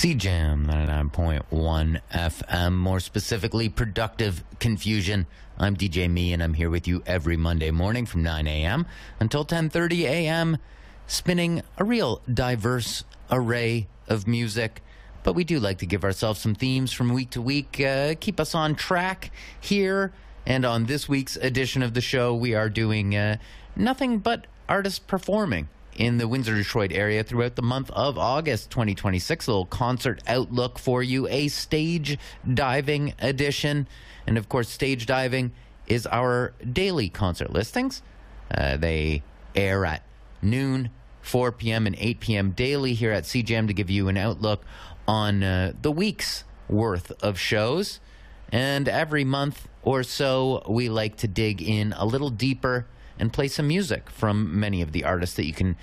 CJAM 99.1 FM, more specifically Productive Confusion. I'm DJ Me, and I'm here with you every Monday morning from 9 a.m. until 10:30 a.m., spinning a real diverse array of music. But we do like to give ourselves some themes from week to week, keep us on track here. And on this week's edition of the show, we are doing nothing but artists performing in the Windsor-Detroit area throughout the month of August 2026. A little concert outlook for you, a stage diving edition. And of course, stage diving is our daily concert listings. They air at noon, 4 p.m. and 8 p.m. daily here at CJAM to give you an outlook on the week's worth of shows. And every month or so, we like to dig in a little deeper and play some music from many of the artists that you can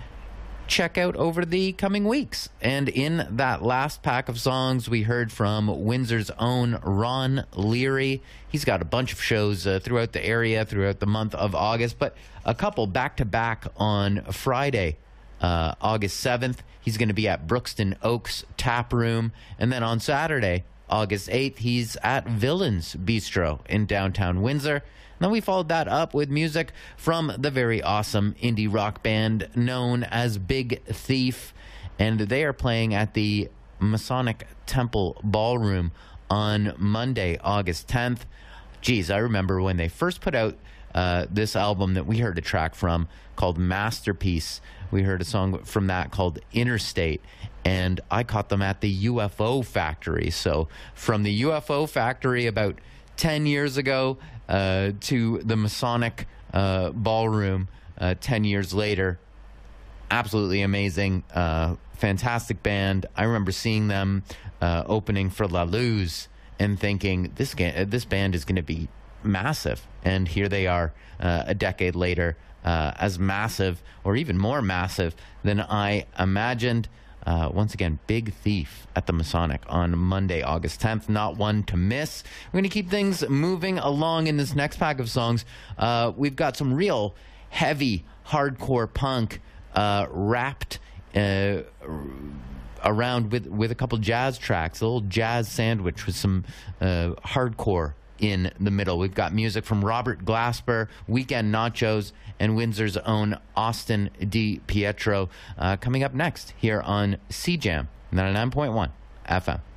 check out over the coming weeks. And in that last pack of songs, we heard from Windsor's own Ron Leary. He's got a bunch of shows throughout the area throughout the month of August, but a couple back-to-back on Friday, August 7th. He's going to be at Brookston Oaks Tap Room. And then on Saturday, August 8th, he's at Villains Bistro in downtown Windsor. Then we followed that up with music from the very awesome indie rock band known as Big Thief. And they are playing at the Masonic Temple Ballroom on Monday, August 10th. Geez, I remember when they first put out this album that we heard a track from called Masterpiece. We heard a song from that called Interstate. And I caught them at the UFO Factory. So from the UFO Factory about 10 years ago to the Masonic Ballroom 10 years later. Absolutely amazing. Fantastic band. I remember seeing them opening for La Luz and thinking, this band is going to be massive. And here they are a decade later, as massive or even more massive than I imagined. Once again, Big Thief at the Masonic on Monday, August 10th. Not one to miss. We're going to keep things moving along in this next pack of songs. We've got some real heavy, hardcore punk wrapped around with a couple jazz tracks, a little jazz sandwich with some hardcore in the middle. We've got music from Robert Glasper, Weekend Nachos, and Windsor's own Austin D. Pietro coming up next here on CJAM 99.1 FM.